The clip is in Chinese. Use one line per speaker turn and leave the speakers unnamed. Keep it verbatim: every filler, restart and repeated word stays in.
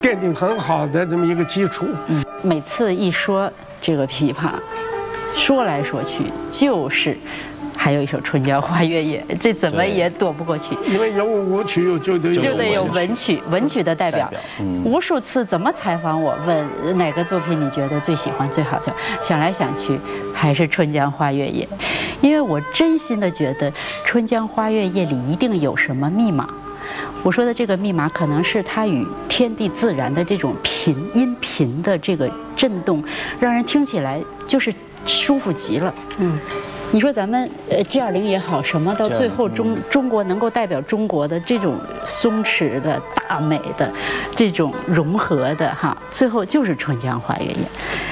奠定很好的这么一个基础。
嗯，每次一说这个琵琶，说来说去就是还有一首《春江花月夜》，这怎么也躲不过去。
因为有舞曲，有就得
就得有文曲，文曲的代表。
嗯、
无数次怎么采访我，问哪个作品你觉得最喜欢、最好听，想来想去还是《春江花月夜》，因为我真心的觉得《春江花月夜》里一定有什么密码。我说的这个密码，可能是它与天地自然的这种频音频的这个震动，让人听起来就是舒服极了。嗯，你说咱们呃 G 二零也好，什么到最后中中国能够代表中国的这种松弛的大美的这种融合的哈，最后就是《春江花月夜》。